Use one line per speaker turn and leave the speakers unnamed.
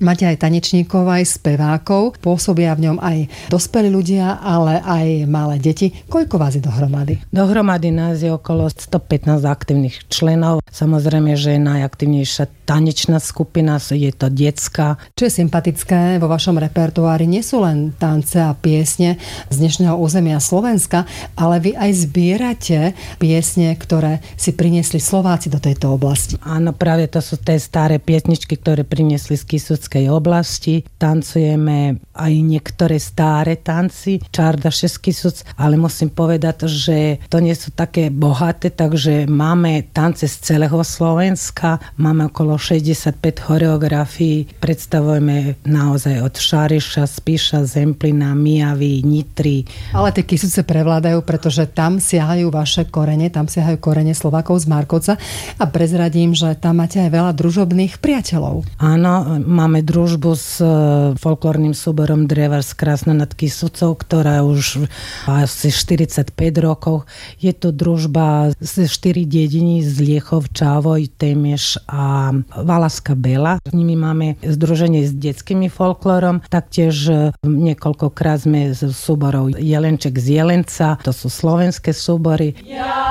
Máte aj tanečníkov, aj spevákov, pôsobia v ňom aj dospelí ľudia, ale aj malé deti. Koľko vás je dohromady?
Dohromady nás je okolo 115 aktívnych členov. Samozrejme, že najaktívnejšia tanečná skupina je to detská.
Čo je sympatické vo vašom repertoári, nie sú len tance a piesne z dnešného územia Slovenska, ale vy aj zbierate piesne, ktoré si priniesli Slováci do tejto oblasti.
Áno, práve to sú tie staré piesničky, ktoré priniesli z Kisuckej oblasti. Tancujeme aj niektoré staré tanci, Čardaše z Kisuc, ale musím povedať, že to nie sú také bohaté, takže máme tance z celého Slovenska, máme okolo 65 choreografií, predstavujeme naozaj od Šariša, Spiša, Zemplína, Mijavy, Nitry.
Ale tie Kisuce prevládajú, pretože tam siahajú vaše korene, tam siahajú korene Slovákov z Markovca a prezradím, že tam máte aj veľa družobných priateľov.
Áno, máme družbu s folklórnym súborom Drevars Krásna nad Kisucou, ktorá už asi 45 rokov. Je tu družba z 4 dediny z Liechov, Čávoj, Temieš a Valaska Bela. S nimi máme združenie s detskými folklórom. Taktiež niekoľkokrát sme z súborov Jelenček z Jelenca. To sú slovenské súbory.